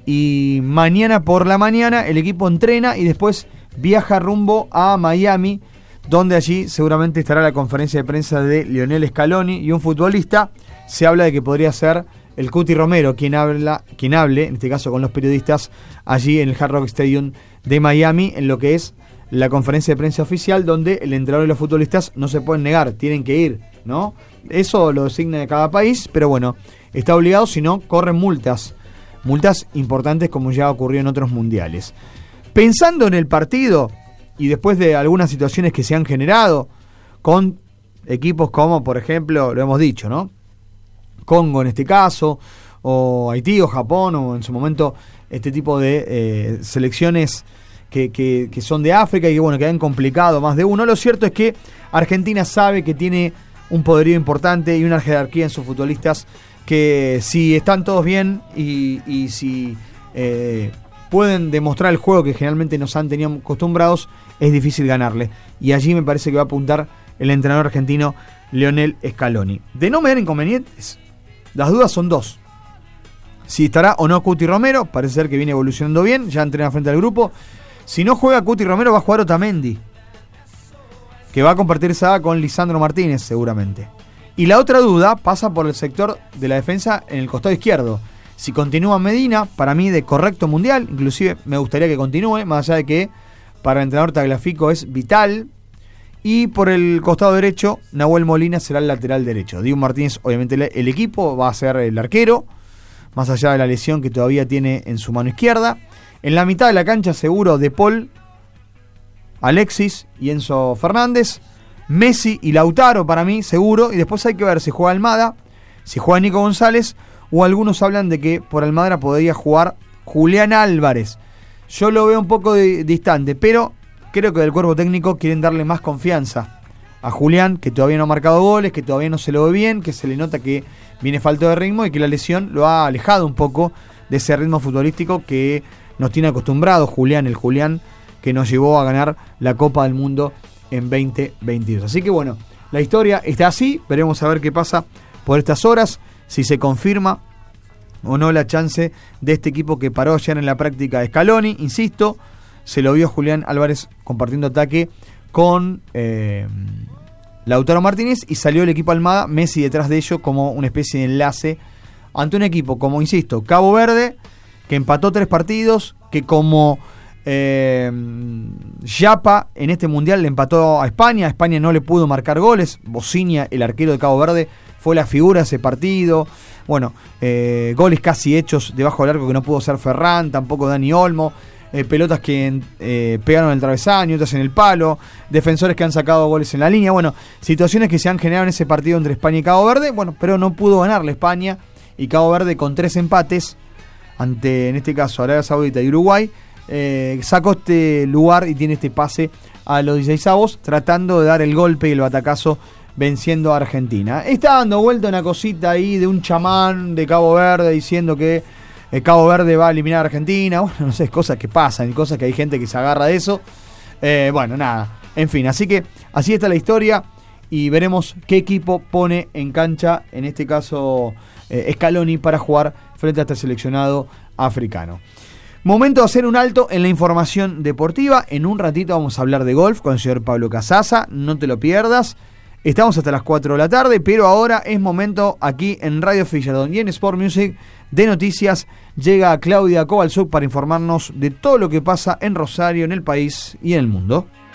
y mañana por la mañana el equipo entrena y después viaja rumbo a Miami, donde allí seguramente estará la conferencia de prensa de Lionel Scaloni y un futbolista. Se habla de que podría ser el Cuti Romero quien hable, en este caso con los periodistas, allí en el Hard Rock Stadium de Miami, en lo que es la conferencia de prensa oficial, donde el entrenador y los futbolistas no se pueden negar, tienen que ir, ¿no? Eso lo designa de cada país, pero bueno, está obligado, si no, corren multas importantes como ya ocurrió en otros mundiales. Pensando en el partido y después de algunas situaciones que se han generado con equipos como, por ejemplo, lo hemos dicho, ¿no? Congo en este caso, o Haití o Japón, o en su momento este tipo de selecciones que son de África y que, bueno, que han complicado más de uno. Lo cierto es que Argentina sabe que tiene un poderío importante y una jerarquía en sus futbolistas que, si están todos bien y si pueden demostrar el juego que generalmente nos han tenido acostumbrados, es difícil ganarle. Y allí me parece que va a apuntar el entrenador argentino Lionel Scaloni. De no me dar inconvenientes, las dudas son dos: si estará o no Cuti Romero. Parece ser que viene evolucionando bien, ya entrena frente al grupo. Si no juega Cuti Romero, va a jugar Otamendi, que va a compartir esa con Lisandro Martínez seguramente. Y la otra duda pasa por el sector de la defensa en el costado izquierdo. Si continúa Medina, para mí de correcto mundial, inclusive me gustaría que continúe, más allá de que para el entrenador Tagliafico es vital. Y por el costado derecho, Nahuel Molina será el lateral derecho. Diego Martínez, obviamente el equipo, va a ser el arquero, más allá de la lesión que todavía tiene en su mano izquierda. En la mitad de la cancha seguro De Paul, Alexis y Enzo Fernández. Messi y Lautaro para mí seguro. Y después hay que ver si juega Almada, si juega Nico González, o algunos hablan de que por Almada podría jugar Julián Álvarez. Yo lo veo un poco distante, pero creo que del cuerpo técnico quieren darle más confianza a Julián, que todavía no ha marcado goles, que todavía no se lo ve bien, que se le nota que viene falto de ritmo y que la lesión lo ha alejado un poco de ese ritmo futbolístico que nos tiene acostumbrados Julián, el Julián que nos llevó a ganar la Copa del Mundo en 2022. Así que bueno, la historia está así, veremos a ver qué pasa por estas horas, si se confirma o no la chance de este equipo que paró ayer en la práctica de Scaloni. Insisto, se lo vio Julián Álvarez compartiendo ataque con Lautaro Martínez y salió el equipo Almada, Messi detrás de ello como una especie de enlace ante un equipo como, insisto, Cabo Verde, que empató 3 partidos, que como Yapa en este mundial le empató a España no le pudo marcar goles. Bociña, el arquero de Cabo Verde, fue la figura de ese partido. Bueno, goles casi hechos debajo del arco que no pudo ser Ferran, tampoco Dani Olmo. Pelotas que pegaron el travesaño, otras en el palo, defensores que han sacado goles en la línea. Bueno, situaciones que se han generado en ese partido entre España y Cabo Verde. Bueno, pero no pudo ganarle España, y Cabo Verde, con 3 empates ante, en este caso, Arabia Saudita y Uruguay, sacó este lugar y tiene este pase a los 16avos, tratando de dar el golpe y el batacazo venciendo a Argentina. Está dando vuelta una cosita ahí de un chamán de Cabo Verde diciendo que Cabo Verde va a eliminar a Argentina. Bueno, no sé, cosas que pasan, cosas que hay gente que se agarra de eso. Bueno, nada, en fin, así que así está la historia y veremos qué equipo pone en cancha, en este caso Scaloni, para jugar frente a este seleccionado africano. Momento de hacer un alto en la información deportiva. En un ratito vamos a hablar de golf con el señor Pablo Casasa, no te lo pierdas. Estamos hasta las 4 de la tarde, pero ahora es momento aquí en Radio Fisherton y en Sport Music de noticias. Llega Claudia Kovalchuk para informarnos de todo lo que pasa en Rosario, en el país y en el mundo.